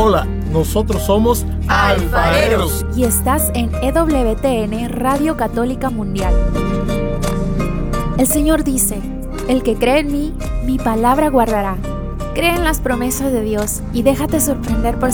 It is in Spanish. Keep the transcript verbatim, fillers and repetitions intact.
Hola, nosotros somos Alfareros. Y estás en E W T N Radio Católica Mundial. El Señor dice: el que cree en mí, mi palabra guardará. Cree en las promesas de Dios y déjate sorprender por